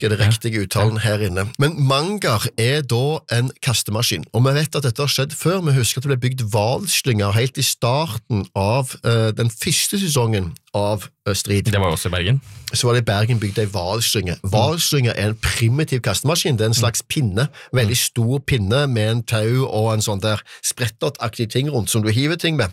det riktige uttalen her inne. Men Mangar da en kastemaskin, og vi vet at dette har skjedd før. Vi husker at det ble bygd hvalslynger helt i starten av den første sesongen av Strid. Det var jo også i Bergen. Så var det i Bergen bygd en hvalslynge. Hvalslynge en primitiv kastemaskin, det en slags pinne, veldig stor pinne med en tau og en sånn der sprettertaktig ting rundt som du hiver ting med.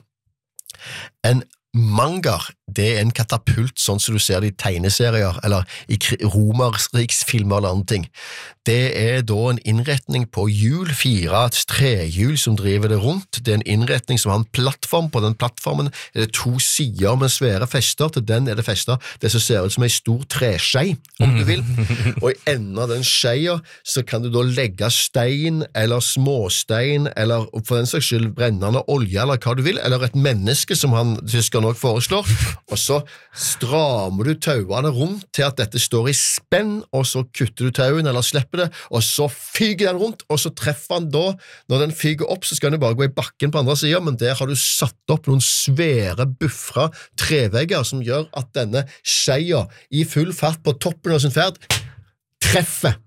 En Mangar, det en katapult sånn som du ser det i tegneserier eller i romerriksfilmer eller andre ting. Det da en innretning på hjul, 4 trehjul som driver det rundt. Det en innretning som har en plattform. På den plattformen det 2 sider med svære fester. Til den det festet det som ser ut som en stor treskjei, om du vil. Og i enden av den skeia så kan du da legge stein eller småstein eller for den saks skyld brennende olje eller hva du vil, eller et menneske som tyskeren også foreslår, og så strammer du tauene rundt til at dette står i spenn, og så kutter du tauen eller slipper det, og så fyger den rundt, og så treffer han da, når den fyger opp, så skal den bare gå i bakken på andre siden, men der har du satt opp noen svære buffra trevegger som gjør at denne skeia i full fart på toppen av sin ferd treffer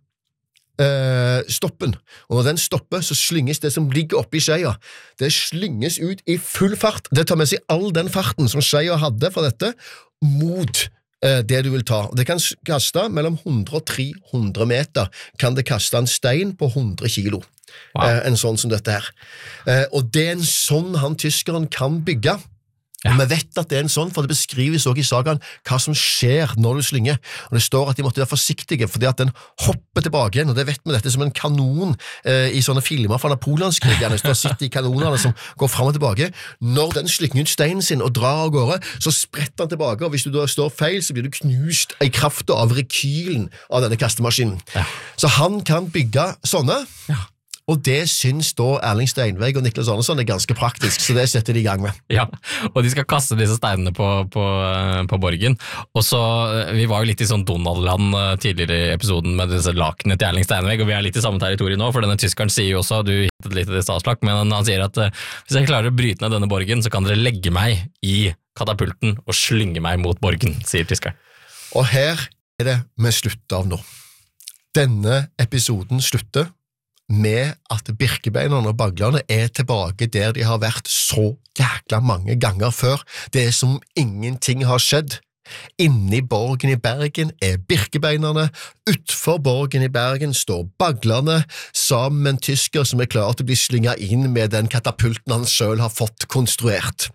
stoppen, og når den stopper så slynges det som ligger oppe i skeia det slynges ut i full fart det tar med seg all den farten som skeia hadde for dette mot det du vil ta. Det kan kaste mellom 100 og 300 meter kan det kaste en stein på 100 kilo. En sånn som dette her og det en sånn han tyskeren kan bygge. Og vi vet at det en sånn, for det beskrives også i sagaen hva som skjer når du slynger, og det står at de måtte være forsiktige fordi at den hopper tilbake igjen, og det vet vi dette som en kanon i sånne filmer fra Napoleonskrigene, så du har sett de kanonene som går frem og tilbake. Når den slynger ut steinen sin og drar av gårde, så spretter den tilbake, og hvis du da står feil, så blir du knust i kraften av rekylen av denne kastemaskinen. Så han kan bygge sånne, og det syns da Erling Steinveg og Niklas Andersson ganske praktisk, så det setter de i gang med. Ja, og de skal kaste disse steinene på borgen. Og så, vi var jo litt i sånn Donald-land tidligere i episoden med disse lakene til Erling Steinveg, og vi litt i samme territorium nå, for denne tyskeren sier jo også, du hittet litt i det statslak, men han sier at hvis jeg klarer å bryte ned denne borgen, så kan dere legge meg i katapulten og slynge meg mot borgen, sier tyskeren. Og her det vi slutter av nå. Denne episoden slutter med at Birkebeinerne og Baglerne tilbake der de har vært så jækla mange ganger før. Det som ingenting har skjedd. Inni borgen i Bergen Birkebeinerne, utfor borgen i Bergen står Baglerne, sammen med en tysker som klar til å bli slynget inn med den katapulten han selv har fått konstruert.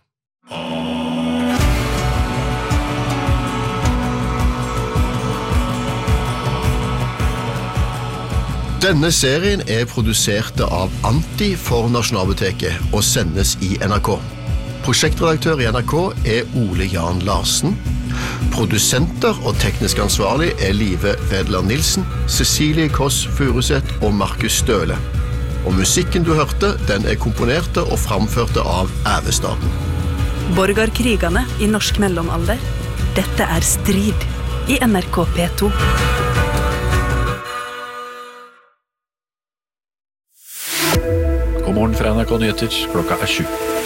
Denne serien produsert av Anti for Nasjonalbiblioteket og sendes i NRK. Prosjektredaktør i NRK Ole Jan Larsen. Produsenter og teknisk ansvarlig Live Vedland Nilsen, Cecilie Koss Furuseth og Markus Støle. Og musikken du hørte, den komponerte og framførte av Ævestaden. Borgarkrigene i norsk mellomalder. Dette Strid i NRK P2. God morgen fra NRK Nyheter, klokka 7.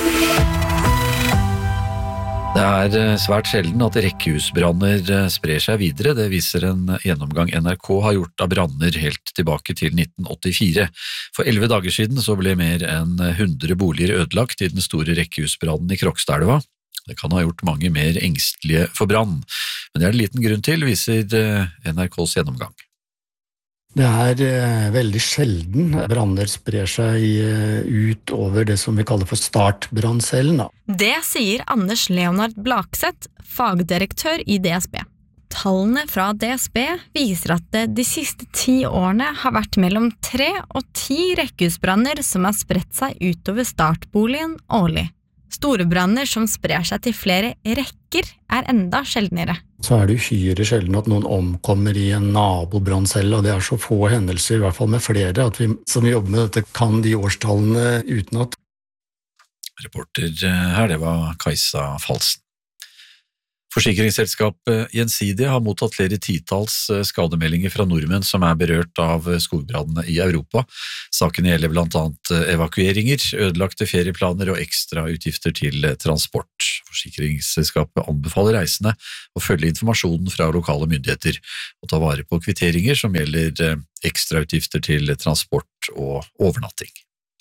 Det svært sjelden at rekkehusbranner sprer seg videre. Det viser en gjennomgang NRK har gjort av branner helt tilbake til 1984. For 11 dager siden så ble mer enn 100 boliger ødelagt i den store rekkehusbrannen i Krokstadelva. Det kan ha gjort mange mer engstelige for brann, men det det liten grunn til, viser NRKs gjennomgang. Det veldig sjelden branner sprer seg ut over det som vi kaller for startbranncellen. Det sier Anders Leonard Blakseth, fagdirektør i DSB. Tallene fra DSB viser at det de siste 10 årene har vært mellom 3 og 10 rekkehusbranner som har spredt seg utover startboligen årlig. Store branner som sprer seg til flere rekker enda sjeldnere. Så det uhyre sjelden at noen omkommer i en nabobranncelle, og det så få hendelser, i hvert fall med flere, at vi som jobber med dette kan de årstallene utenat. Reporter her, det var Kajsa Falsen. Forsikringsselskapet Gjensidige har mottatt flere titalls skademeldinger fra nordmenn som berørt av skogbrannene i Europa. Sakene gjelder blant annet evakueringer, ødelagte ferieplaner og ekstra utgifter til transport. Forsikringsselskapet anbefaler reisende å følge informasjonen fra lokale myndigheter og ta vare på kvitteringer som gjelder ekstra utgifter til transport og overnatting.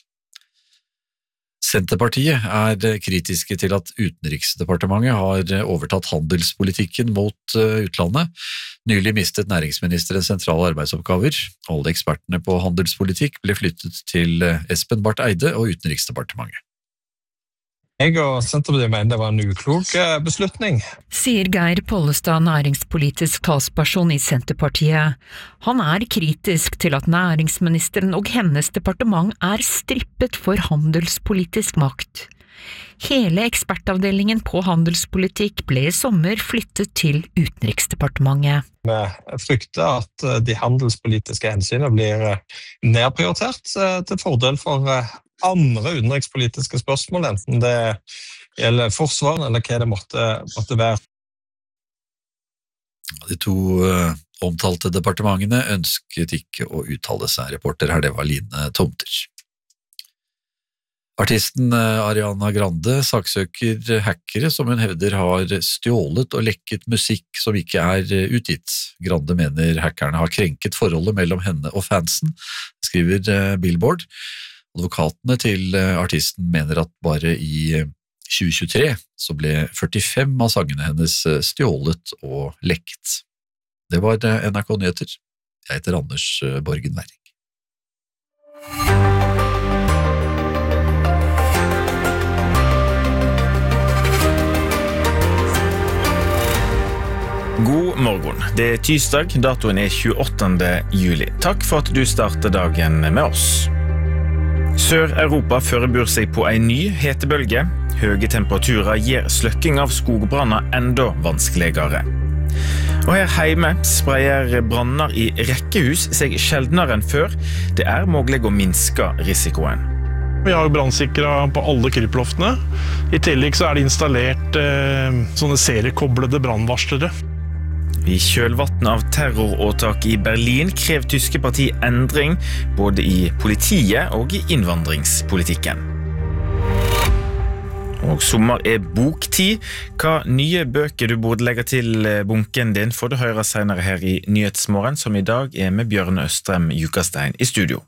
Senterpartiet kritiske til at Utenriksdepartementet har overtatt handelspolitikken mot utlandet. Nylig mistet næringsministeren sentrale arbeidsoppgaver. Alle ekspertene på handelspolitikk ble flyttet til Espen Barth Eide og Utenriksdepartementet. Jeg og Senterpartiet mener det var en uklok beslutning. Sier Geir Pollestad, næringspolitisk talsperson i Senterpartiet. Han kritisk til at næringsministeren og hennes departement strippet for handelspolitisk makt. Hele ekspertavdelingen på handelspolitikk ble i sommer flyttet til Utenriksdepartementet. Vi frykter at de handelspolitiske hensynene blir nedprioritert til fordel for andre utenrikspolitiske spørsmål, enten det gjelder forsvar eller hva det måtte være. De to omtalte departementene ønsket ikke å uttale seg. Reporter her, det var Line Tomter. Artisten Ariana Grande saksøker hackere som hun hevder har stjålet og lekket musikk som ikke utgitt. Grande mener hackerne har krenket forholdet mellom henne og fansen, skriver Billboard. Advokatene til artisten mener at bare i 2023 så ble 45 av sangene hennes stjålet og lekket. Det var NRK Nyheter. Jeg heter Anders Borgen Werring. God morgen. Det tirsdag, datoen 28. juli. Takk for at du starter dagen med oss. Sør-Europa forbereder seg på en ny hetebølge. Høye temperaturer gjør sløkking av skogbranner enda vanskeligere. Og her hjemme sprayer branner i rekkehus seg sjeldnere enn før. Det mulig å minske risikoen. Vi har brannsikret på alle kryploftene. I tillegg så det installert sånne seriekoblede brannvarslere. I kjølvatten av terroråtak i Berlin krev tyske parti endring både i politiet og i innvandringspolitikken. Og sommer boktid. Hva nye bøker du burde legge til bunken din får du høre senere her i Nyhetsmorgen, som i dag med Bjørne Østrem Jukastein i studio.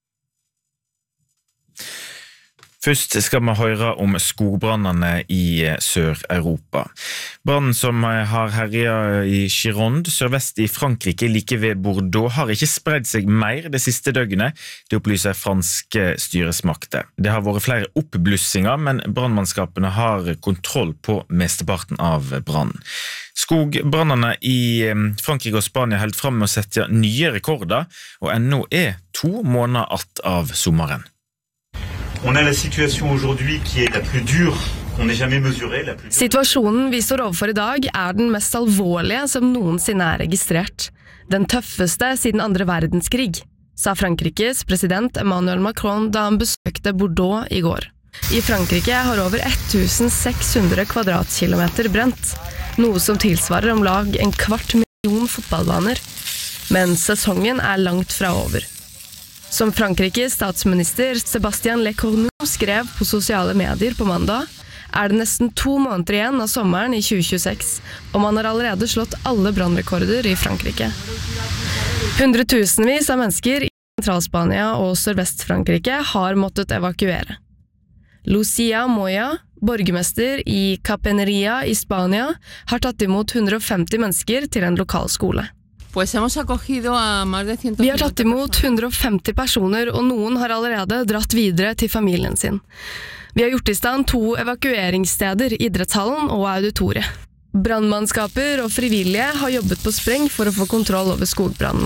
Først skal vi høre om skogbrannene i Sør-Europa. Brannen som har herjet i Gironde, sørvest i Frankrike, like ved Bordeaux, har ikke spredt seg mer det siste døgnet, det opplyser franske styresmakter. Det har vært flere oppblussinger, men brannmannskapene har kontroll på mesteparten av brannen. Skogbrannene i Frankrike og Spania holdt frem med å sette nye rekorder, og ennå 2 måneder att av sommeren. On a la situation aujourd'hui qui est la plus dure qu'on ait jamais mesurée. Situasjonen vi står overfor i dag den mest alvorlige som noensinne registrert. Den tøffeste siden andre verdenskrig, sa Frankrikes president Emmanuel Macron da han besøkte Bordeaux i går. I Frankrike har over 1600 kvadratkilometer brent, noe som tilsvarer om lag 250,000 fotballbaner. Men sesongen langt fra over. Som Frankrikes statsminister Sébastien Lecornu skrev på sosiale medier på mandag, det nesten 2 måneder igjen av sommeren i 2026, og man har allerede slått alle brannrekorder i Frankrike. Hundretusenvis av mennesker i Sentralspania og Sørvest-Frankrike har måttet evakuere. Lucia Moya, borgermester i Capeneria i Spania, har tatt imot 150 mennesker til en lokal skole. Vi har tatt imot 150 personer, og noen har allerede dratt videre til familien sin. Vi har gjort i stand 2 evakueringssteder, idrettshallen og auditoriet. Brandmannskaper og frivillige har jobbet på spreng for å få kontroll over skogbrannene.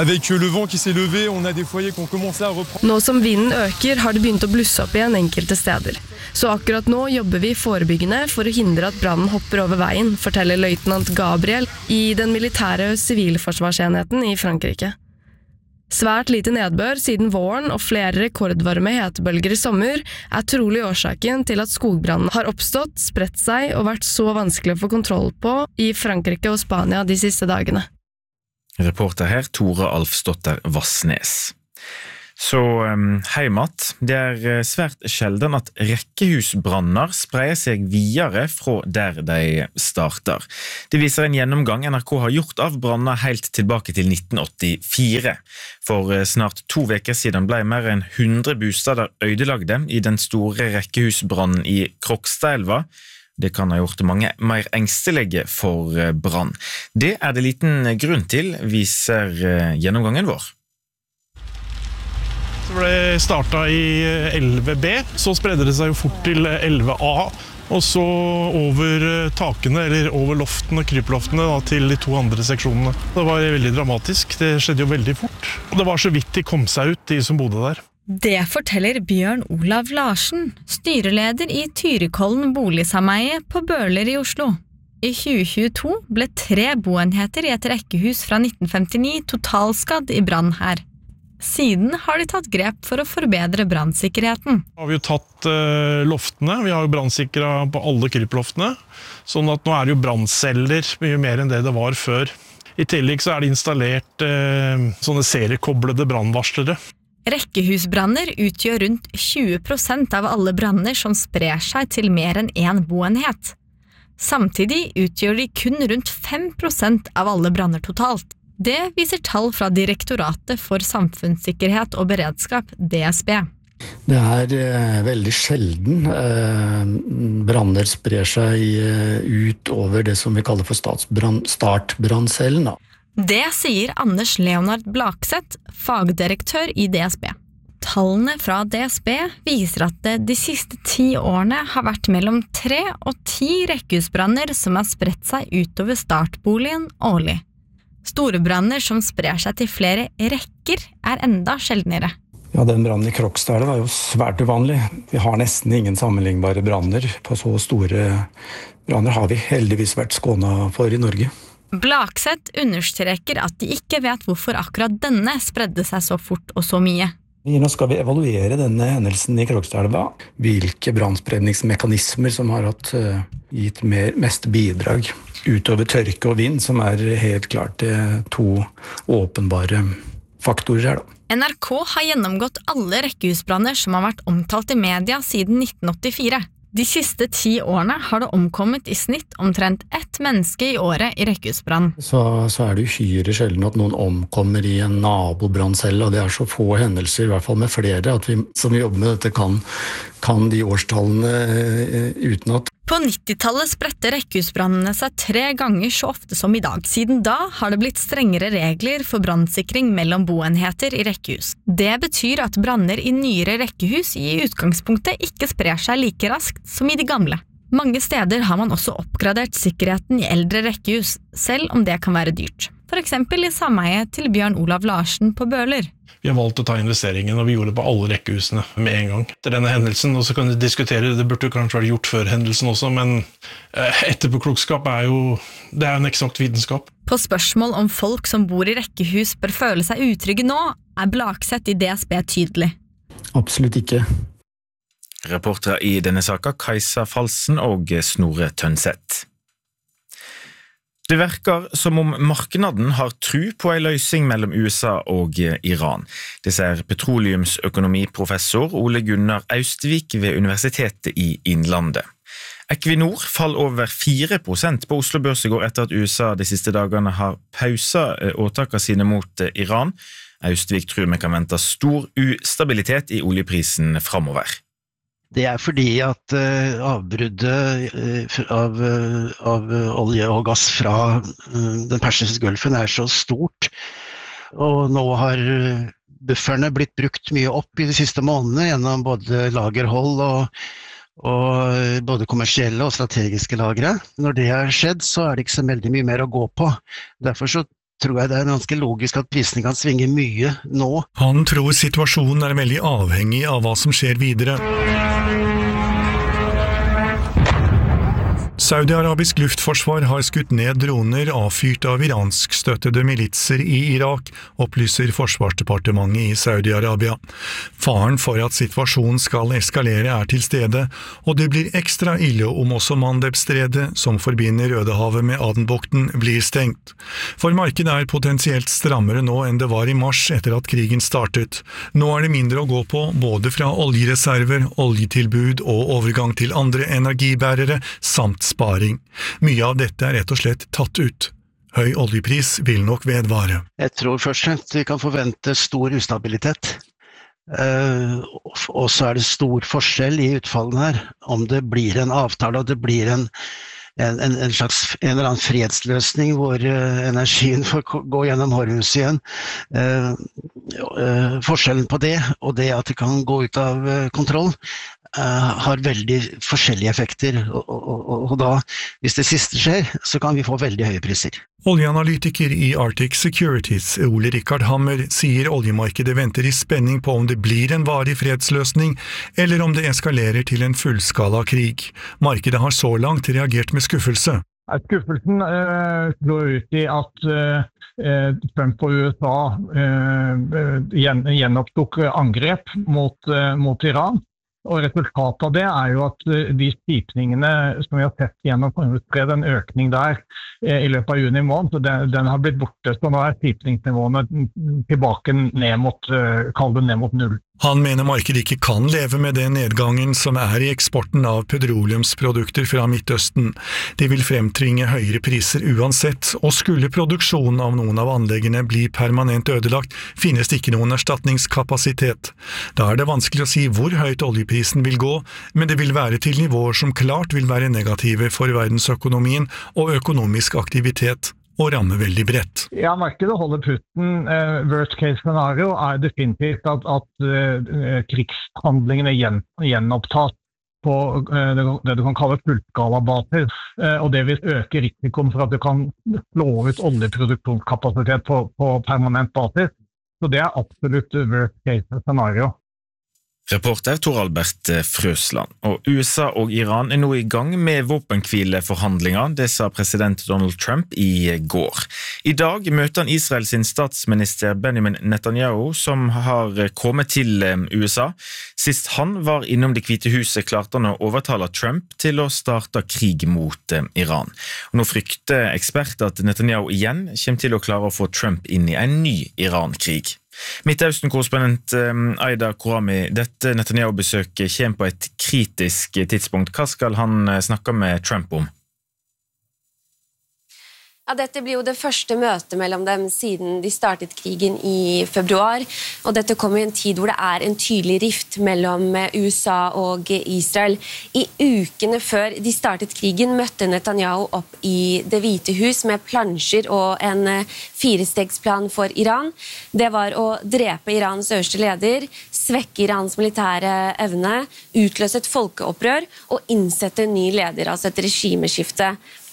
Nå som vinden øker, har det begynt å blusse opp igjen enkelte steder. Så akkurat nå jobber vi forebyggende for å hindre at brannen hopper over veien, forteller løytnant Gabriel i den militære sivilforsvarsenheten i Frankrike. Svært lite nedbør siden våren og flere rekordvarme hetebølger I sommer trolig årsaken til at skogbrannen har oppstått, spredt seg og vært så vanskelig å få kontroll på I Frankrike og Spania de siste dagene. Reporter her, Tore Alfsdotter Vassnes. Så heimat, det svært sjelden at rekkehusbranner spreier seg videre fra der de starter. Det viser en gjennomgang NRK har gjort av branner helt tilbake til 1984. For snart 2 veker siden ble mer enn 100 bostader ødelagde I den store rekkehusbrannen I Krokstadelva. Det kan ha gjort mange mer engstelige for brann. Det det liten grunn til, viser gjennomgangen vår. Det ble startet I 11B, så spredde det seg jo fort til 11A, og så over takene, eller over loftene, kryploftene, da, til de 2 andre seksjonene. Det var veldig dramatisk, det skjedde jo veldig fort. Og det var så vidt de kom seg ut, de som bodde der. Det forteller Bjørn Olav Larsen, styreleder I Tyrikollen boligsameie på Bøler I Oslo. I 2022 ble 3 boenheter I et rekkehus fra 1959 totalskadd I brann her. Siden har de tatt grep for å forbedre brannsikkerheten. Vi har jo tatt loftene, vi har jo brannsikret på alle kryploftene, sånn at nå det jo brannceller mye mer enn det var før. I tillegg så det installert sånne seriekoblede brannvarslere. Rekkehusbranner utgjør rundt 20% av alle branner som sprer seg til mer enn 1 boenhet. Samtidig utgjør de kun rundt 5% av alle branner totalt. Det viser tall fra Direktoratet for samfunnssikkerhet og beredskap, DSB. Det veldig sjelden branner sprer seg ut over det som vi kaller for startbranncellen. Det sier Anders Leonard Blakseth, fagdirektør I DSB. Tallene fra DSB viser at det de siste 10 årene har vært mellom 3 og 10 rekkehusbranner som har spredt seg utover startboligen årlig. Store branner som sprer seg til flere rekker enda sjeldnere. Ja, den brannen I Krokstadelva var jo svært uvanlig. Vi har nesten ingen sammenlignbare branner. På så store branner har vi heldigvis vært skånet for I Norge. Blakseth understreker at de ikke vet hvorfor akkurat denne spredde seg så fort og så mye. Nå skal vi evaluere denne hendelsen I Krokstadelva. Hvilke brannspredningsmekanismer som har gitt mest bidrag utover tørke og vind, som helt klart 2 åpenbare faktorer her. NRK har gjennomgått alle rekkehusbranner som har vært omtalt I media siden 1984. De siste 10 årene har det omkommet I snitt omtrent 1 menneske I året I rekkehusbrann. Så det uhyre sjelden at noen omkommer I en nabobranncelle, og det så få hendelser, I hvert fall med flere, at vi som jobber med dette kan de årstallene utenat. På 90-tallet spredte rekkehusbrannene seg 3 ganger så ofte som I dag. Siden da har det blitt strengere regler for brannsikring mellom boenheter I rekkehus. Det betyr at branner I nyere rekkehus I utgangspunktet ikke sprer seg like raskt som I de gamle. Mange steder har man også oppgradert sikkerheten I eldre rekkehus, selv om det kan være dyrt. For eksempel I sameiet til Bjørn Olav Larsen på Bøler. Vi har valgt å ta investeringen, og vi gjorde det på alle rekkehusene med en gang. Etter denne hendelsen, og så kan vi diskutere, det burde kanskje vært gjort før hendelsen også, men etterpåklokskap det en eksakt vitenskap. På spørsmål om folk som bor I rekkehus bør føle seg utrygge nå, Blakseth I DSB tydelig. Absolutt ikke. Reportere I denne saka, Kajsa Falsen og Snorre Tønseth. Det verkar som om marknaden har tru på en løsning mellom USA og Iran. Det sier petroleumsøkonomiprofessor Ole Gunnar Austvik ved Universitetet I Innlandet. Equinor fall over 4% på Oslo Børs I går etter at USA de siste dagene har pauset åtakene sine mot Iran. Austvik tror vi kan vente stor ustabilitet I oljeprisen fremover. Det fordi at avbruddet av olje og gass fra den persiske gulfen så stort, og nå har bufferne blitt brukt mye opp I de siste månedene gjennom både lagerhold og både kommersielle og strategiske lagre. Når det har skjedd, så det ikke så veldig mye mer å gå på. Derfor så tror jeg det ganske logisk at prisene kan svinge mye nå. Han tror situasjonen veldig avhengig av hva som skjer videre. Saudi-arabisk luftforsvar har skutt ned droner avfyrt av iransk-støttede militser i Irak, opplyser Forsvarsdepartementet i Saudi-Arabia. Faren for at situasjonen skal eskalere er til stede, og det blir ekstra ille om også Mandeb-stredet, som forbinder Rødehavet med Adenbukten, blir stengt. For markedet er potensielt strammere nå enn det var i mars etter at krigen startet. Nå er det mindre å gå på, både fra oljereserver, oljetilbud og overgang til andre energibærere, samt sparing. Mye av dette er rett og slett tatt ut. Høy oljepris vil nok vedvare. Jeg tror først og fremst vi kan forvente stor ustabilitet. Og så er det stor forskjell i utfallen her. Om det blir en avtale, og det blir en eller annen fredsløsning hvor energien får gå gjennom Hormuz igjen. Forskjellen på det, og det at det kan gå ut av kontroll, har veldig forskjellige effekter, og da, hvis det siste skjer, så kan vi få veldig høye priser. Oljeanalytiker i Arctic Securities, Ole Rikard Hammer, sier oljemarkedet venter i spenning på om det blir en varig fredsløsning, eller om det eskalerer til en fullskala krig. Markedet har så langt reagert med skuffelse. Skuffelsen slår ut i at Trump og USA gjenopptok angrep mot Iran. Og resultatet av det er jo at de stipningene som vi har sett gjennom Hormuzstredet, en økning der i løpet av juni måned, så den har blitt borte, så nå er stipningsnivåene tilbake ned mot null. Han mener markedet ikke kan leve med den nedgangen som er i eksporten av petroleumsprodukter fra Midtøsten. Det vil fremtvinge høyere priser uansett, og skulle produksjonen av noen av anleggene bli permanent ødelagt, finnes det ikke noen erstatningskapasitet. Da er det vanskelig å si hvor høyt oljeprisen vil gå, men det vil være til nivåer som klart vil være negative for verdensøkonomien og økonomisk aktivitet, og ramme veldig bredt. Ja, markedet holder putten. Worst case scenario er definitivt at krigshandlingene gjenopptas på det du kan kalle fullskalabasis, og det vil øke risikoen for at du kan slå ut oljeproduksjonskapasitet på permanent basis. Så det er absolutt worst case scenario. Reporter Tor Albert Frøsland. Og USA og Iran er nå i gang med våpenhvileforhandlinger, det sa president Donald Trump i går. I dag møter han Israel sin statsminister Benjamin Netanyahu, som har kommet til USA. Sist han var innom Det hvite huset, klarte han å overtale Trump til å starte krig mot Iran. Og nå frykter eksperter at Netanyahu igjen kommer til å klare å få Trump inn i en ny Iran-krig. Midtøsten-korrespondent Aida Korami, dette Netanyahu-besøket kommer på et kritisk tidspunkt. Hva skal han snakke med Trump om? Ja, dette blir jo det første møtet mellom dem siden de startet krigen i februar, og dette kommer i en tid hvor det er en tydelig rift mellom USA og Israel. I ukene før de startet krigen møtte Netanyahu opp i Det hvite hus med plansjer og en 4-stegsplan for Iran. Det var å drepe Irans øverste leder, svekke Irans militære evne, utløse et folkeopprør og innsette en ny leder, altså et regimeskifte.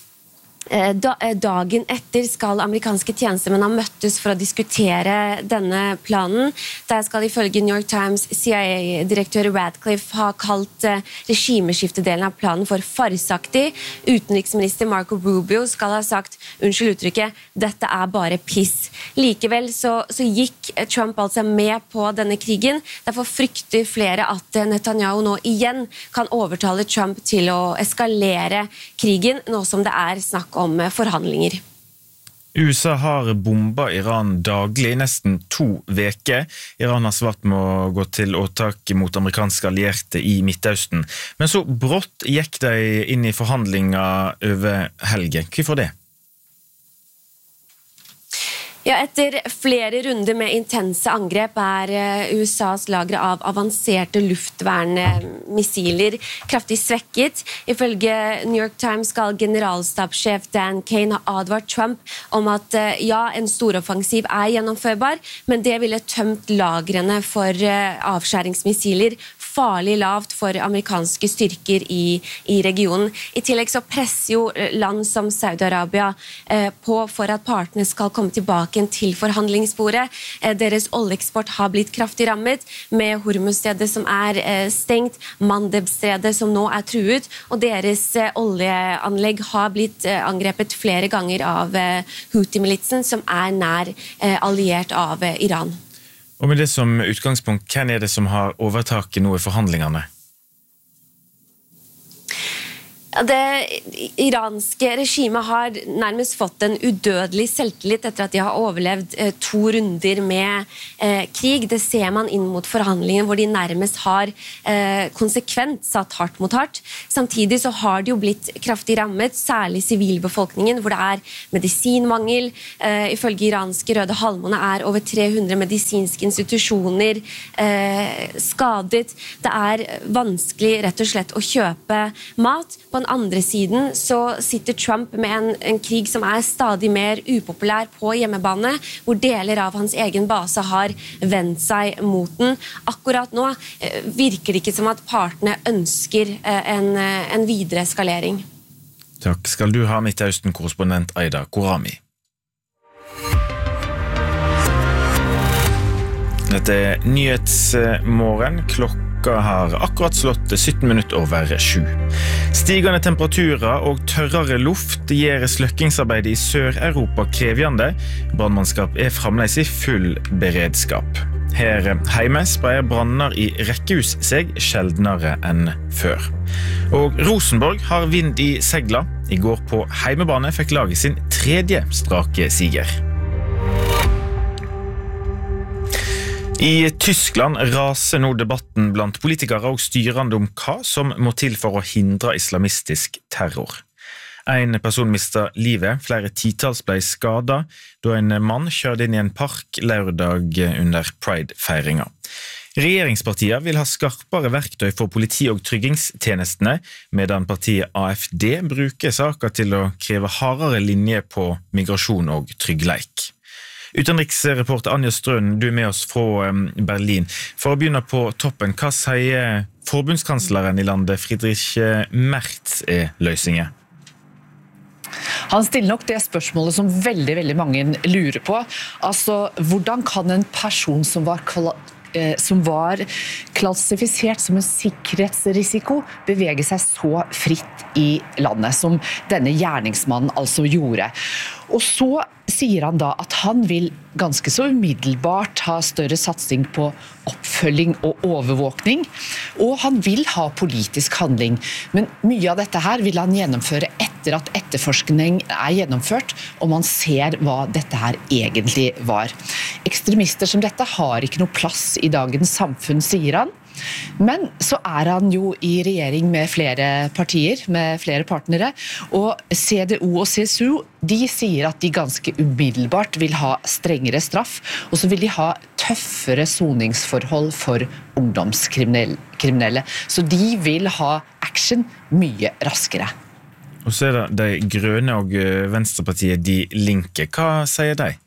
Dagen etter skal amerikanske tjenestemenn ha møttes for å diskutere denne planen. Der skal ifølge New York Times CIA-direktør Radcliffe ha kalt regimeskiftedelen av planen for farsaktig. Utenriksminister Marco Rubio skal ha sagt, unnskyld uttrykket, dette er bare piss. Likevel så gikk Trump altså med på denne krigen. Derfor frykter flere at Netanyahu nå igjen kan overtale Trump til å eskalere krigen, nå som det er snakk om forhandlinger. USA har bomba Iran daglig i nesten 2 veker. Iran har svart med å gå til åtak mot amerikanske allierte i Midtøsten. Men så brått gikk de inn i forhandlinger over helgen. Hvorfor det? Ja, etter flere runder med intense angrep er USAs lagre av avanserte luftvernmissiler kraftig svekket. Ifølge New York Times skal generalstabssjef Dan Kane ha advart Trump om at ja, en storoffensiv er gjennomførbar, men det ville tømt lagrene for avskjæringsmissiler farlig lavt for amerikanske styrker i regionen. I tillegg så presser jo land som Saudi-Arabia på for at partene skal komme tilbake til forhandlingsbordet. Deres oljeeksport har blitt kraftig rammet, med Hormuzstredet som stengt, Mandeb-stredet som nå truet, og deres oljeanlegg har blitt angrepet flere ganger av Houthi-militsen, som nær alliert av Iran. Og med det som utgangspunkt, hvem det som har overtaket nå i forhandlingene? Det iranske regimet har nærmest fått en udødelig selvtillit etter at de har overlevd 2 runder med krig. Det ser man inn mot forhandlingen hvor de nærmest har konsekvent satt hardt mot hardt. Samtidig så har de jo blitt kraftig rammet, særlig sivilbefolkningen, hvor det medisinmangel. Ifølge iranske Røde Halvmåne over 300 medisinske institusjoner skadet. Det vanskelig rett og slett å kjøpe mat. På den andre siden så sitter Trump med en krig som stadig mer upopulær på hjemmebane, hvor deler av hans egen base har vendt seg mot den. Akkurat nå virker det ikke som at partene ønsker en videre eskalering. Takk skal du ha, Midtøsten-korrespondent Aida Korami. Dette Nyhetsmorgen. Klokka har akkurat slått 17 minutter over 7. Stigende temperaturer og tørrere luft gjør sløkkingsarbeidet i Sør-Europa krevjende. Brannmannskap fremdeles i full beredskap. Her hjemme spreier branner i rekkehus seg sjeldnere enn før. Og Rosenborg har vind i segla. I går på heimebane fikk laget sin 3. strake siger. I Tyskland raser nå debatten blant politikere og styrende om hva som må til for å hindre islamistisk terror. En person mistet livet, flere titalls ble skadet da en mann kjørte inn i en park lørdag under Pride-feiringen. Regjeringspartiene vil ha skarpere verktøy for politi- og tryggingstjenestene, medan partiet AFD bruker saker til å kreve hardere linje på migrasjon og tryggleik. Utenriksreporter Anja Strøn, du med oss fra Berlin. For å begynne på toppen, hva sier forbundskansleren i landet, Friedrich Merz, løsningen? Han stiller nok det spørsmålet som veldig, veldig mange lurer på. Altså, hvordan kan en person som var klassifisert som en sikkerhetsrisiko bevege seg så fritt i landet, som denne gjerningsmannen altså gjorde? Og så sier han da at han vil ganske så umiddelbart ha større satsing på oppfølging og overvåkning, og han vil ha politisk handling. Men mye av dette her vil han gjennomføre etter at etterforskning gjennomført, og man ser hva dette her egentlig var. Ekstremister som dette har ikke noe plass i dagens samfunn, sier han. Men så han jo i regjering med flere partier, med flere partnere, og CDU og CSU, de sier at de ganske umiddelbart vil ha strengere straff, og så vil de ha tøffere soningsforhold for ungdomskriminelle. Så de vil ha action mye raskere. Og så det de grønne og Venstrepartiet, de linker. Hva sier de?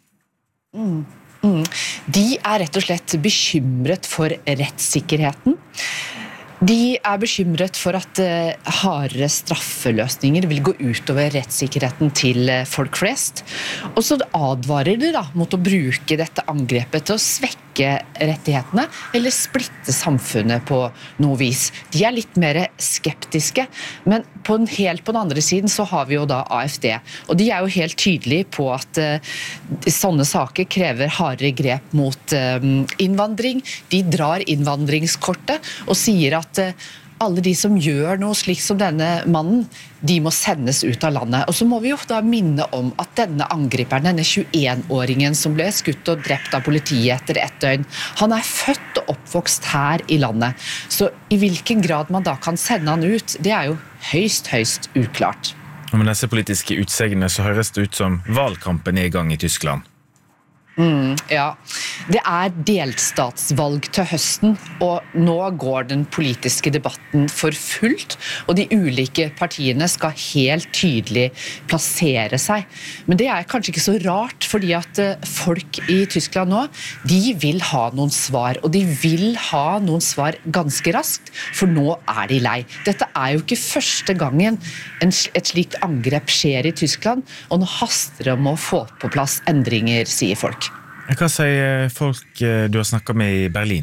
De rett og slett bekymret for rettssikkerheten. De bekymret for at hardere straffeløsninger vil gå utover rettssikkerheten til folk flest. Og så advarer de da mot å bruke dette angrepet til å svekke rettighetene eller splitte samfunnet på noe vis. De litt mer skeptiske, men helt på den andre siden så har vi jo da AFD. Og de jo helt tydelige på at sånne saker krever hardere grep mot innvandring. De drar innvandringskortet og sier at alle de som gjør noe slik som denne mannen, de må sendes ut av landet. Og så må vi jo da minne om at denne angriperen, denne 21-åringen som ble skutt og drept av politiet etter 1 døgn, han født og oppvokst her i landet. Så i hvilken grad man da kan sende han ut, det jo høyst uklart. Og med disse politiske utsegnene så høres det ut som valgkampen i gang i Tyskland. Ja, det delstatsvalg til høsten, og nå går den politiske debatten for fullt, og de ulike partiene skal helt tydelig plassere seg. Men det kanskje ikke så rart, fordi at folk i Tyskland nå, de vil ha noen svar, og de vil ha noen svar ganske raskt, for nå de lei. Dette jo ikke første gangen et slikt angrep skjer i Tyskland, og nå haster det om å få på plass endringer, sier folk. Hva sier folk du har snakket med i Berlin?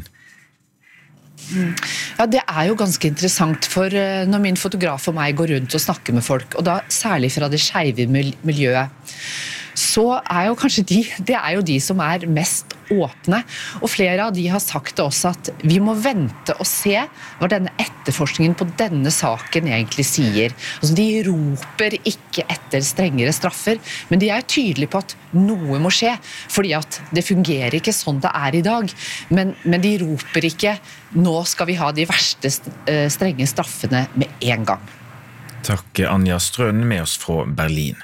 Ja, det jo ganske interessant, for når min fotograf og meg går rundt og snakker med folk, og da særlig fra det skeive miljøet, så jo kanskje det jo de som mest åpne, og flere av de har sagt til oss at vi må vente og se hva denne etterforskningen på denne saken egentlig sier. Altså, de roper ikke etter strengere straffer, men de tydelige på at noe må skje, fordi at det fungerer ikke sånn det i dag, men de roper ikke nå skal vi ha de verste strenge straffene med en gang. Takk Anja Strøn med oss fra Berlin.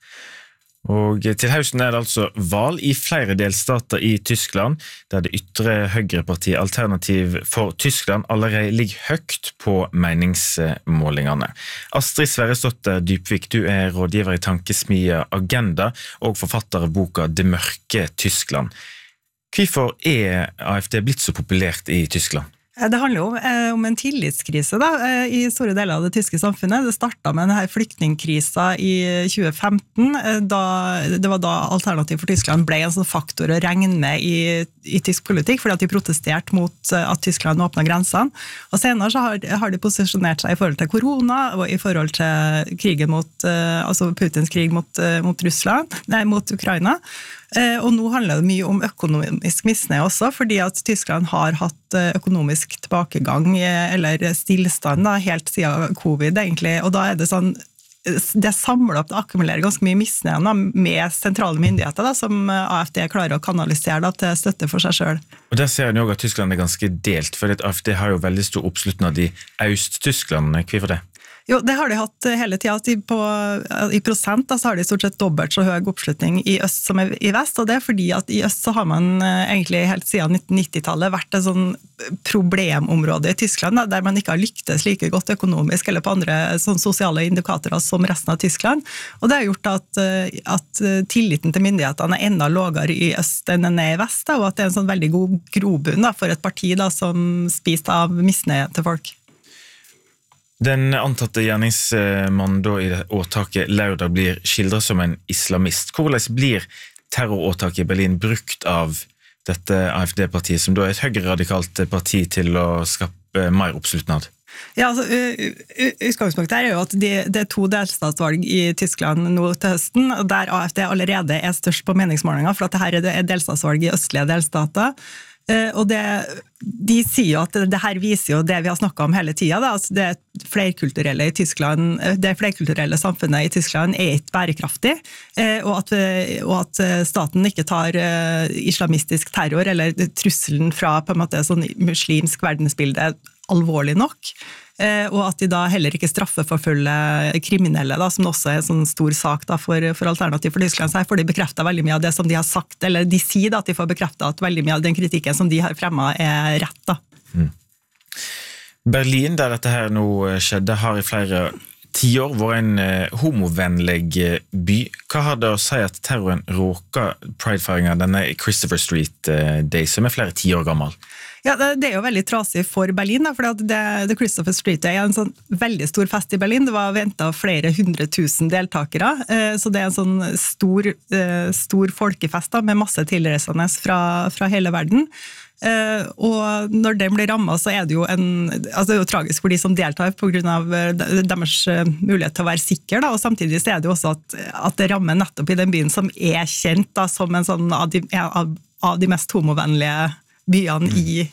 Og til høsten det altså valg i flere delstater i Tyskland, der det ytre høyrepartiet Alternativ for Tyskland allerede ligger høyt på meningsmålingene. Astrid Sverresdotter Dybvik, du rådgiver i tankesmia Agenda og forfatter av boka Det mørke Tyskland. Hvorfor AfD blitt så populært i Tyskland? Det handler jo om en tillitskrise da, i store deler av det tyske samfunnet. Det startet med denne flyktningkrisa i 2015, det var da Alternativ for Tyskland ble en sånn faktor å regne med i tysk politikk, fordi at de protesterte mot at Tyskland åpnet grensene. Og senere så har de posisjonert seg i forhold til korona, og i forhold til krigen altså Putins krig mot Russland, mot Ukraina. Og nå handler det mye om økonomisk misnøye også, fordi at Tyskland har hatt økonomisk tilbakegang, eller stillstand da, helt siden covid egentlig, og da det sånn, det samler opp, det akkumulerer ganske mye misnøye da, med sentrale myndigheter da, som AfD klarer å kanalisere da, til støtte for seg selv. Og der ser jeg også at Tyskland ganske delt, for AfD har jo veldig stor oppslutning av de Øst-Tyskland, hvorfor det? Jo, det har de hatt hele tiden. I prosent da, så har de stort sett dobbelt så høy oppslutning i øst som i vest, og det fordi at i øst så har man egentlig helt siden 1990-tallet vært et sånn problemområde i Tyskland, da, der man ikke har lyktes like godt økonomisk eller på andre sånn sosiale indikatorer som resten av Tyskland. Og det har gjort at tilliten til myndighetene enda lavere i øst enn den i vest, da, og at det en sånn veldig god grobunn da, for et parti da, som spiser av misnøye til folk. Den antatte gjerningsmannen da i åtaket lørdag blir skildret som en islamist. Hvordan blir terroråtaket i Berlin brukt av dette AfD-partiet, som da et høyreradikalt parti til å skape mer oppslutnad? Ja, altså, utgangspunktet her jo at det 2 delstatsvalg i Tyskland nå til høsten, der AfD allerede størst på meningsmålinger, for at dette delstatsvalg i østlige delstater. Og de sier jo at det her viser jo det vi har snakket om hele tiden, da, altså det flerkulturelle i Tyskland, det flerkulturelle samfunnet i Tyskland ikke bærekraftig, og at staten ikke tar islamistisk terror eller trusselen fra på en måte sånn muslimsk verdensbilde alvorlig nok, og at de da heller ikke straffeforfølger kriminelle, da, som også en sånn stor sak da, for Alternativ for Tyskland. Så her får de bekreftet veldig mye av det som de har sagt, eller de sier da, at de får bekreftet at veldig mye av den kritikken som de har fremmet rett. Da. Berlin, der dette her nå skjedde, har i flere 10 år vært en homovennlig by. Hva har det å si at terroren råker Pride-feiringen, denne Christopher Street Day, som flere 10 år gammel? Ja, det jo veldig trasig for Berlin, da, for det Christopher Street Day en sånn veldig stor fest i Berlin. Det var ventet flere 100 000 deltakere, så det en sånn stor folkefest da, med masse tilreisende fra hele verden. Og når den blir rammet, så det jo altså det jo tragisk for de som deltar på grunn av deres mulighet til å være sikker, da, og samtidig så det jo også at det rammer nettopp i den byen som kjent da, som en sånn av de mest homovennlige byene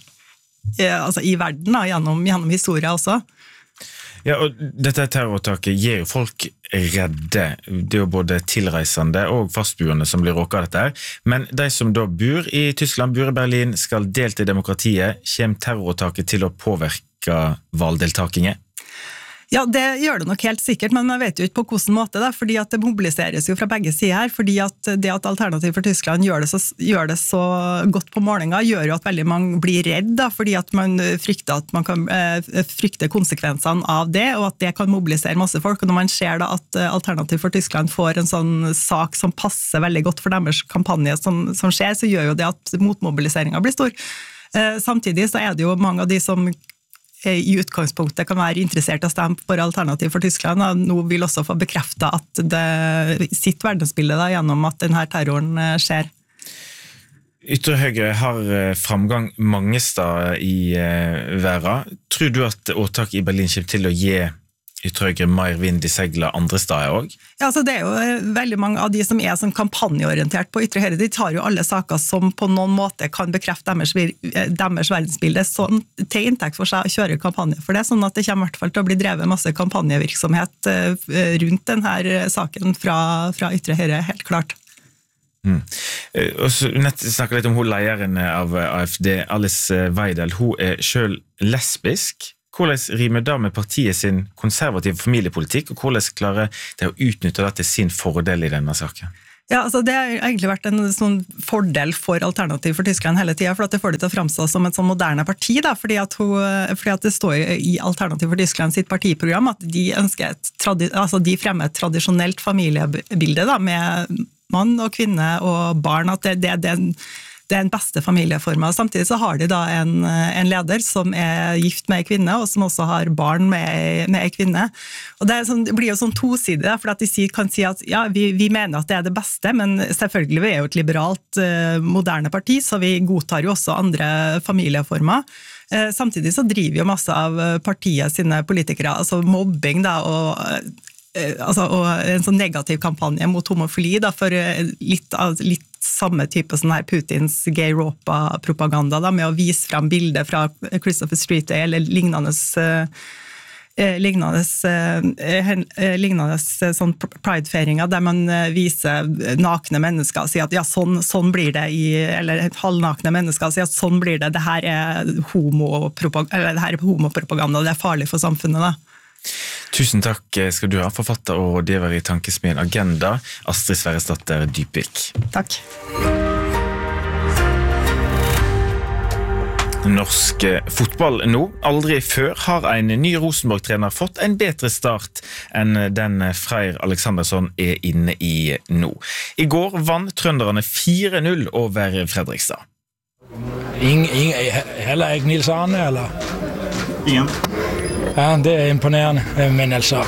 i verden, da, gjennom historien også. Ja, og dette terroråtaket gir jo folk redde. Det jo både tilreisende og fastboende som blir råket av dette her. Men de som da bor i Tyskland, bor i Berlin, skal delta i demokratiet. Kommer terroråtaket til å påvirke valgdeltakingen? Ja, det gjør det nok helt sikkert, men man vet jo ikke på hvordan måte da, fordi at det mobiliseres jo fra begge sider her, fordi at det at Alternativ for Tyskland gjør det så godt på målinga, gjør jo at veldig mange blir redd da, fordi at man frykter at man kan frykte konsekvensene av det, og at det kan mobilisere masse folk, og når man ser da at Alternativ for Tyskland får en sånn sak som passer veldig godt for deres kampanje som skjer, så gjør jo det at motmobiliseringen blir stor. Samtidig så det jo mange av de som i utgangspunktet kan være interessert å stemme for Alternativ for Tyskland, og nå vil også få bekreftet at det sitt verdensbilde da, gjennom at denne terroren skjer. Ytre Høyre har framgang mange steder i verden. Tror du at åtak i Berlin kommer til å gi Ytre Høyre mer vind i seglet andre steder også? Ja, altså det jo veldig mange av de som sånn kampanjeorientert på Ytre Høyre, de tar jo alle saker som på noen måte kan bekrefte deres verdensbilde sånn, til inntekt for seg å kjøre kampanje for det, sånn at det kommer I hvert fall til å bli drevet masse kampanjevirksomhet rundt denne saken fra Ytre Høyre, helt klart. Og så snakket litt om hun lederen av AfD, Alice Weidel, hun selv lesbisk. Hvordan rimer det med partiet sin konservative familiepolitikk, og hvordan klarer det å utnytte det til sin fordel i denne saken? Ja, altså det har egentlig vært en sånn fordel for Alternativ for Tyskland hele tiden, for at det får det til å fremstå som et sånn moderne parti, da, fordi at det står i Alternativ for Tyskland sitt partiprogram at de ønsker de fremmer et tradisjonelt familiebilde da, med mann og kvinne og barn, at det den beste familieformen. Samtidig så har de da en leder som gift med en kvinne, og som også har barn med en kvinne. Og det blir jo sånn tosidig, for at de kan si at ja, vi mener at det det beste, men selvfølgelig vi jo et liberalt, moderne parti, så vi godtar jo også andre familieformer. Samtidig så driver jo masse av partiet sine politikere, altså mobbing da, og en sånn negativ kampanje mot homofili da, for litt samme type sånn her Putins gay Europa-propaganda da, med å vise frem bilder fra Christopher Street Day eller lignende sånn pride-feringer der man viser nakne mennesker og sier at ja, sånn blir det eller halvnakne mennesker og sier at sånn blir det her homopropaganda, det farlig for samfunnet da. Tusen takk skal du ha, forfatter og rådgiver i Tankesmien Agenda, Astrid Sverresdatter Dybvik. Takk. Norsk fotball nå. Aldri før har en ny Rosenborg-trener fått en bedre start enn den Freyr Alexandersson inne i nå. I går vann trønderne 4-0 over Fredrikstad. Heller ikke Nils Arne, eller? Ingen. Ja, det imponerende, men altså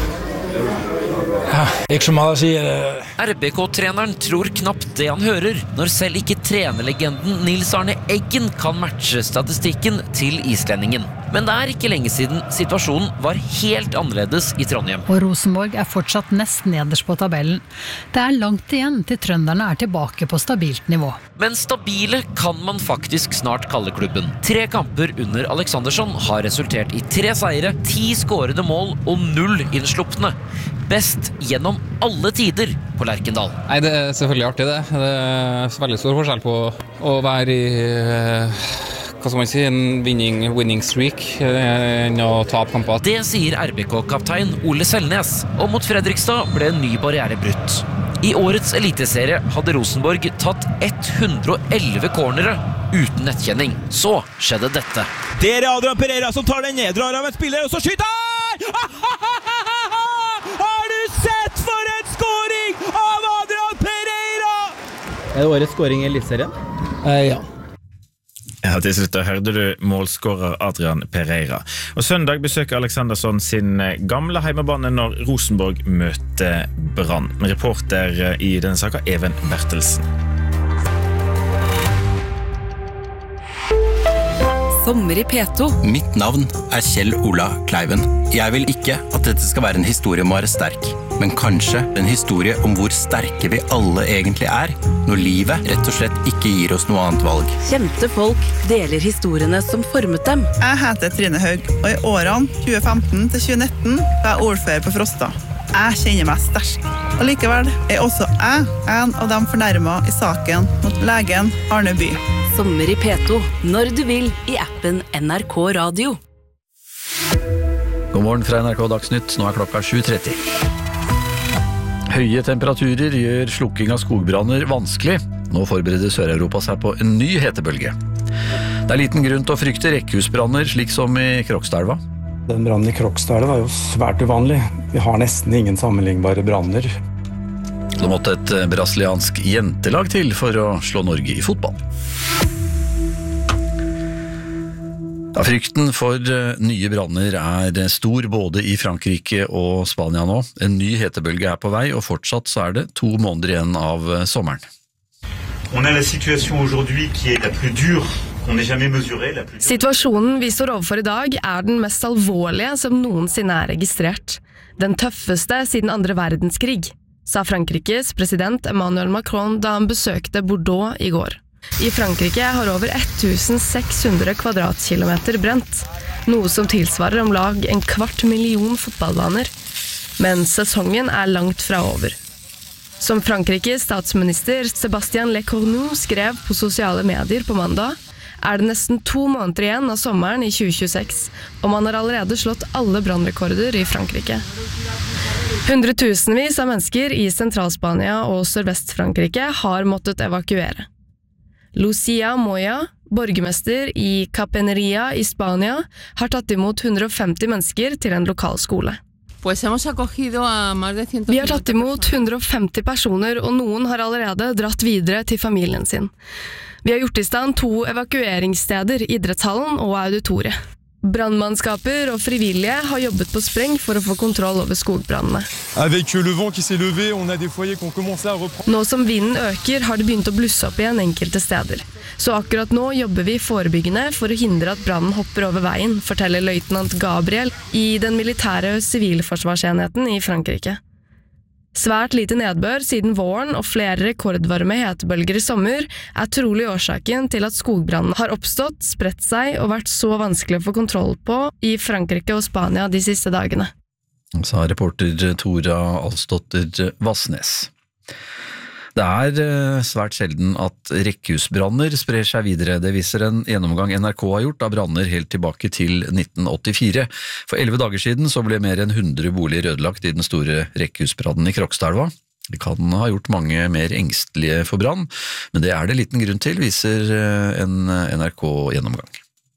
ja, ikke så meget å si. RBK-treneren tror knapt det han hører, når selv ikke trenerlegenden Nils Arne Eggen kan matche statistikken til islendingen. Men det ikke lenge siden situasjonen var helt annerledes i Trondheim. Og Rosenborg fortsatt nest nederst på tabellen. Det langt igjen til trønderne tilbake på stabilt nivå. Men stabile kan man faktisk snart kalle klubben. 3 kamper under Alexandersson har resultert i 3 seire, 10 skårede mål og 0 innslupne. Best gjennom alle tider på Lerkendal. Nei, det selvfølgelig artig det. Det veldig stor forskjell på å være i hva skal man si, en winning streak enn å tape kamper. Det sier RBK-kaptein Ole Selnes, og mot Fredrikstad ble en ny barriere brutt. I årets eliteserie hadde Rosenborg tatt 111 cornere uten nettkjenning. Så skjedde dette. Det Adrian Pereira som tar den ned, drar av en spiller, og så skyter! Har du sett for en skåring av Adrian Pereira? Det årets skåring i eliteserien? Ja. Ja, til slutt hørte du målskårer Adrian Pereira. Og søndag besøker Alexandersson sin gamle heimebane når Rosenborg møter Brann. Reporter i denne saken, Even Bertelsen. Sommer i P2. Mitt navn Kjell Ola Kleiven. Jeg vil ikke at dette skal være en historie om å være sterk, men kanskje en historie om hvor sterke vi alle egentlig når livet rett og slett ikke gir oss noe annet valg. Kjente folk deler historiene som formet dem. Jeg heter Trine Haug, og i årene 2015 til 2019 var jeg ordfører på Frosta. Jeg kjenner meg sterk. Og likevel også jeg en av de fornærmet i saken mot legen Arne By. Sommer i P2, når du vil, i appen NRK Radio. God morgen fra NRK Dagsnytt, nå klokka 7:30. Høye temperaturer gjør slukking av skogbranner vanskelig. Nå forbereder Sør-Europa seg på en ny hetebølge. Det liten grunn til å frykte rekkehusbranner, slik som i Krokstadelva. Den brannen i Krokstadelva jo svært uvanlig. Vi har nesten ingen sammenlignbare branner. Det måtte et brasiliansk jentelag til for å slå Norge i fotball. Frykten for nye branner stor både i Frankrike og Spania nå. En ny hetebølge på vei, og fortsatt så det 2 måneder igjen av sommeren. On a la situation aujourd'hui qui est la plus dure qu'on ait jamais mesurée. Situasjonen vi står overfor i dag den mest alvorlige som noensinne registrert. Den tøffeste siden andre verdenskrig, sa Frankrikes president Emmanuel Macron da han besøkte Bordeaux i går. I Frankrike har over 1600 kvadratkilometer brent, noe som tilsvarer om lag 250,000 fotballbaner. Men sesongen langt fra over. Som Frankrikes statsminister Sébastien Lecornu skrev på sosiale medier på mandag, det nesten 2 måneder igjen av sommeren i 2026, og man har allerede slått alle brannrekorder i Frankrike. Hundretusenvis av mennesker i Sentralspania og Sørvest-Frankrike har måttet evakuere. Lucia Moya, borgermester i Capeneria i Spania, har tatt imot 150 mennesker til en lokal skole. Vi har tatt imot 150 personer, og noen har allerede dratt videre til familien sin. Vi har gjort i stand 2 evakueringssteder, idrettshallen og auditoriet. Brandmannskaper og frivillige har jobbet på spreng for å få kontroll over skogbrannene. Nå som vinden øker, har det begynt å blusse opp igjen enkelte steder. Så akkurat nå jobber vi forebyggende for å hindre at brannen hopper over veien, forteller løytnant Gabriel i den militære sivilforsvarsenheten i Frankrike. Svært lite nedbør siden våren og flere rekordvarme hetebølger i sommer trolig årsaken til at skogbrannen har oppstått, spredt seg og vært så vanskelig å få kontroll på i Frankrike og Spania de siste dagene. Sa reporter Tora Alsdotter Vassnes. Det svært sjelden at rekkehusbranner sprer seg videre. Det viser en gjennomgang NRK har gjort av branner helt tilbake til 1984. For 11 dager siden så ble mer enn 100 boliger ødelagt i den store rekkehusbrannen i Krokstadelva. Det kan ha gjort mange mer engstelige for brann, men det det liten grunn til, viser en NRK-gjennomgang.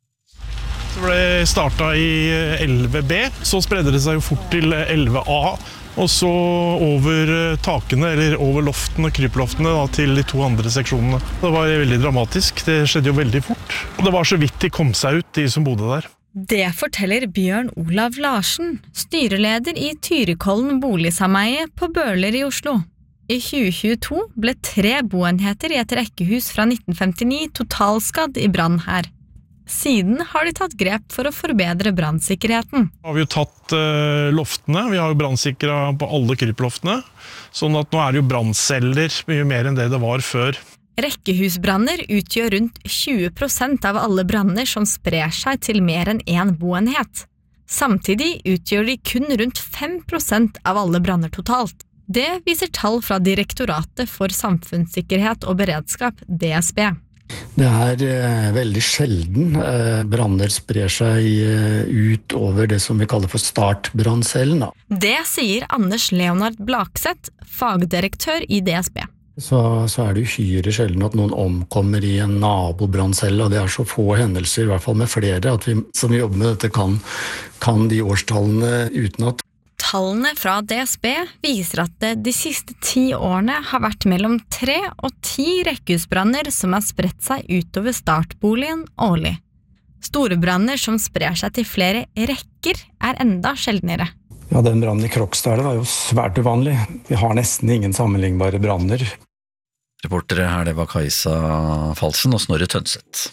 Det ble startet i 11B, så spredde det seg jo fort til 11A, og så over takene, eller over loftene, kryploftene, til de 2 andre seksjonene. Det var veldig dramatisk, det skjedde jo veldig fort. Og det var så vidt de kom seg ut, de som bodde der. Det forteller Bjørn Olav Larsen, styreleder i Tyrikollen boligsameie på Bøler i Oslo. I 2022 ble 3 boenheter i et rekkehus fra 1959 totalskadd i brann her. Siden har de tatt grep for å forbedre brannsikkerheten. Har vi jo tatt loftene, vi har jo brannsikret på alle kryploftene, sånn at nå det jo brannceller mye mer enn det var før. Rekkehusbranner utgjør rundt 20% av alle branner som sprer seg til mer enn 1 boenhet. Samtidig utgjør de kun rundt 5% av alle branner totalt. Det viser tall fra Direktoratet for samfunnssikkerhet og beredskap, DSB. Det veldig sjelden branner sprer seg ut over det som vi kaller for startbranncellen. Det sier Anders Leonard Blakseth, fagdirektør i DSB. Så det uhyre sjelden at noen omkommer i en nabobranncelle, og det så få hendelser, i hvert fall med flere, at vi som jobber med dette kan de årstallene utenat. Tallene fra DSB viser at det de siste 10 årene har vært mellom 3 og 10 rekkehusbranner som har spredt seg utover startboligen årlig. Store branner som sprer seg til flere rekker enda sjeldnere. Ja, den brannen i Krokstadelva jo svært uvanlig. Vi har nesten ingen sammenlignbare branner. Reportere her det var Kajsa Falsen og Snorre Tønseth.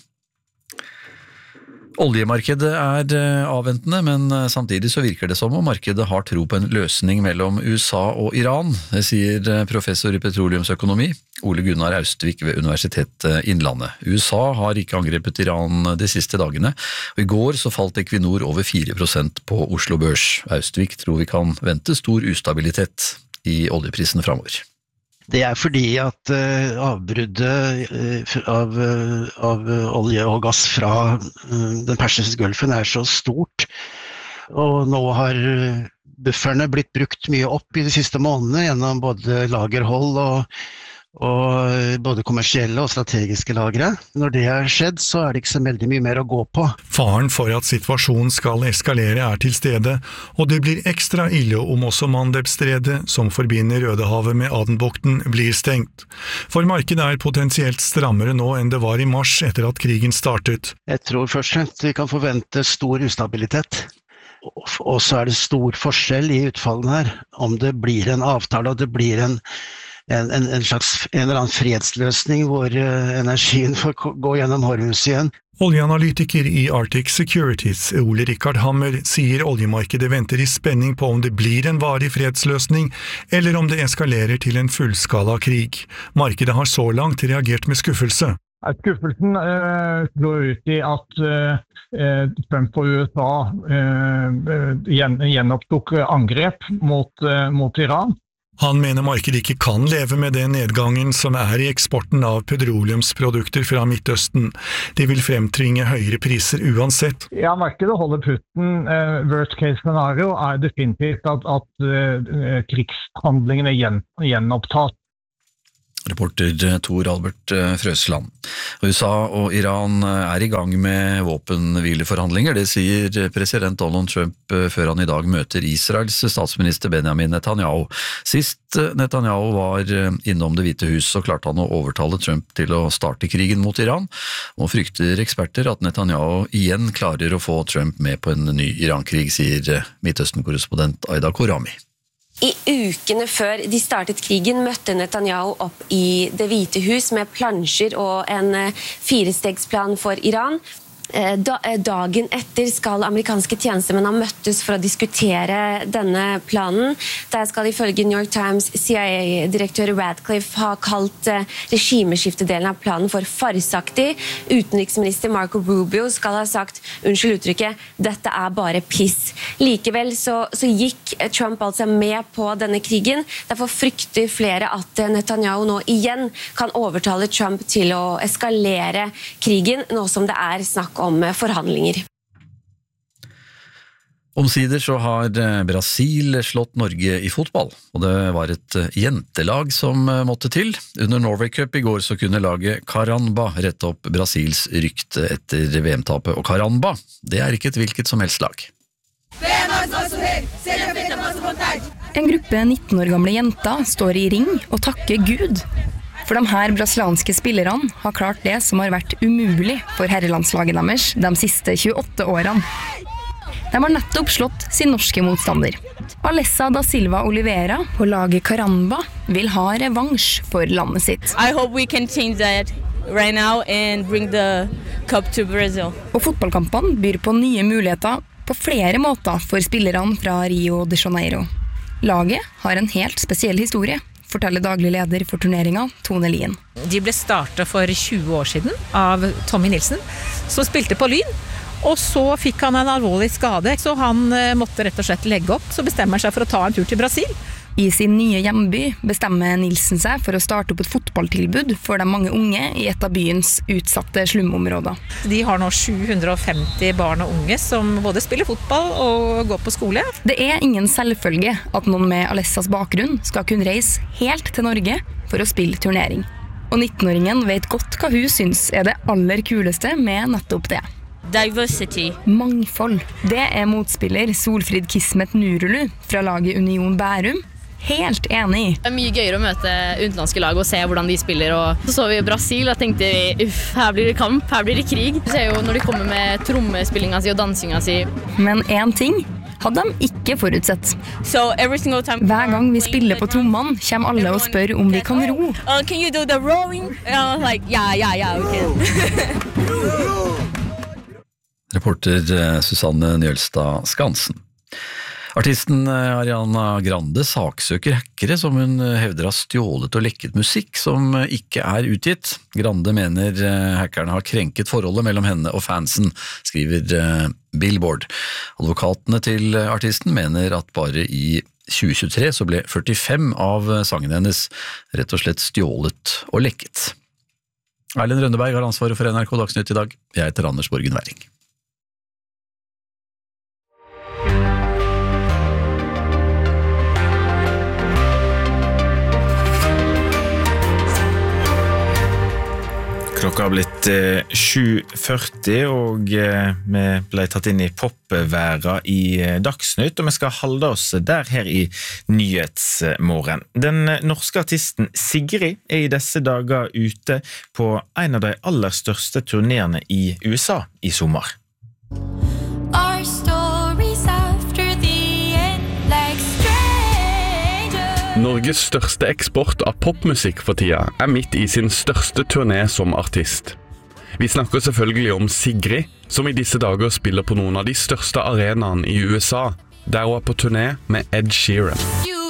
Oljemarkedet avventende, men samtidig så virker det som om markedet har tro på en løsning mellom USA og Iran, det sier professor i petroleumsøkonomi Ole Gunnar Austvik ved Universitetet Innlandet. USA har ikke angrepet Iran de siste dagene, og i går så falt Equinor over 4% på Oslo Børs. Austvik tror vi kan vente stor ustabilitet i oljeprisen fremover. Det fordi at avbruddet av olje og gass fra den persiske gulfen så stort, Og nå har bufferne blitt brukt mye opp I de siste månedene gjennom både lagerhold og både kommersielle og strategiske lagre. Når det har skjedd, så det ikke så veldig mye mer å gå på. Faren for at situasjonen skal eskalere til stede, og det blir ekstra ille om også Mandebstredet, som forbinder Rødehavet med Adenbukten, blir stengt. For markedet potensielt strammere nå enn det var I mars etter at krigen startet. Jeg tror først og fremst vi kan forvente stor ustabilitet. Og så det stor forskjell I utfallen her, om det blir en avtale og det blir en eller annen fredsløsning hvor energien får gå gjennom Hormuz igjen. Oljeanalytiker I Arctic Securities, Ole Rikard Hammer, sier oljemarkedet venter I spenning på om det blir en varig fredsløsning, eller om det eskalerer til en fullskala krig. Markedet har så langt reagert med skuffelse. Skuffelsen går ut I at Trump og USA gjenopptok angrep mot Iran. Han mener markedet ikke kan leve med den nedgangen som I eksporten av petroleumsprodukter fra Midtøsten. Det vil fremtvinge høyere priser uansett. Ja, markedet holder putten. Worst case scenario definitivt at krigshandlingene gjenopptas. Reporter Tor Albert Frøsland. USA og Iran I gang med våpenhvileforhandlinger, det sier president Donald Trump før han I dag møter Israels statsminister Benjamin Netanyahu. Sist Netanyahu var innom Det hvite hus, så klarte han å overtale Trump til å starte krigen mot Iran, og frykter eksperter at Netanyahu igjen klarer å få Trump med på en ny Iran-krig, sier Midtøsten-korrespondent Aida Korami. I ukene før de startet krigen møtte Netanyahu opp I Det hvite hus med plansjer og en 4-stegsplan for Iran. Dagen etter skal amerikanske tjenestemenn ha møttes for å diskutere denne planen. Der skal ifølge New York Times CIA-direktør Radcliffe ha kalt regimeskiftedelen av planen for farsaktig. Utenriksminister Marco Rubio skal ha sagt, unnskyld uttrykket, dette bare piss. Likevel så gikk Trump altså med på denne krigen. Derfor frykter flere at Netanyahu nå igjen kan overtale Trump til å eskalere krigen, nå som det snakk om forhandlinger. Omsider så har Brasil slått Norge I fotball, og det var et jentelag som måtte til. Under Norway Cup I går så kunne laget Caramba rette opp Brasils rykte etter VM-tapet, og Caramba, det ikke et hvilket som helst lag. En gruppe 19 år gamle jenter står I ring og takker Gud. For de her brasilianske spillerne har klart det som har vært umulig for herrelandslaget deres de siste 28 årene. De har nettopp slått sin norske motstander. Alessa da Silva Oliveira på laget Caramba vil ha revansj for landet sitt. I hope we can change that right now and bring the cup to Brazil. Og fotballkampene byr på nye muligheter på flere måter for spillerne fra Rio de Janeiro. Laget har en helt spesiell historie, forteller daglig leder for turneringen, Tone Lien. De ble startet for 20 år siden av Tommy Nilsen, som spilte på Lyn, og så fikk han en alvorlig skade, så han måtte rett og slett legge opp, så bestemmer han seg for å ta en tur til Brasil. I sin nye hjemby bestemmer Nilsen seg for å starte opp et fotballtilbud for de mange unge I et av byens utsatte slumområder. De har nå 750 barn og unge som både spiller fotball og går på skole. Det ingen selvfølge at noen med Alessas bakgrunn skal kunne reise helt til Norge for å spille turnering. Og 19-åringen vet godt hva hun syns det aller kuleste med nettopp det. Diversity. Mangfold. Det motspiller Solfrid Kismet Nurulu fra laget Union Bærum. Helt enig. Det mye gøyere å møte utenlandske lag og se hvordan de spiller. Og så vi Brasil og tenkte vi, her blir det kamp, her blir det krig. Du ser jo når de kommer med trommespillinga si og dansinga si. Men en ting hadde de ikke forutsett. Hver gang vi spiller på trommene, kommer alle og spør om vi kan ro. Can you do the rowing? Like, yeah, okay. Reporter Susanne Njølstad Skansen. Artisten Ariana Grande saksøker hackere som hun hevder har stjålet og lekket musikk som ikke utgitt. Grande mener hackerne har krenket forholdet mellom henne og fansen, skriver Billboard. Advokatene til artisten mener at bare I 2023 så ble 45 av sangene hennes rett og slett stjålet og lekket. Erlend Rønneberg har ansvaret for NRK Dagsnytt I dag. Jeg heter Anders Borgen Werring. Klokka har blitt 7:40, og vi ble tatt inn i popværa i Dagsnytt, og vi skal holde oss der her i Nyhetsmorgen. Den norske artisten Sigrid i disse dager ute på en av de aller største turnerene i USA i sommer. Norges største eksport av popmusikk for tida midt i sin største turné som artist. Vi snakker selvfølgelig om Sigrid, som i disse dager spiller på noen av de største arenaene i USA, der hun på turné med Ed Sheeran.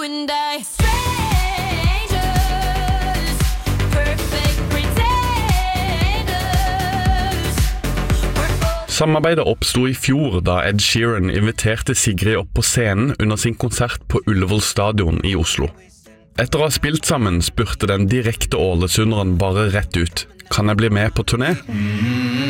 Samarbeidet oppstod i fjor da Ed Sheeran inviterte Sigrid opp på scenen under sin konsert på Ullevål Stadion i Oslo. Etter å ha spilt sammen spurte den direkte ålesunderen bare rett ut: «Kan jeg bli med på turné?»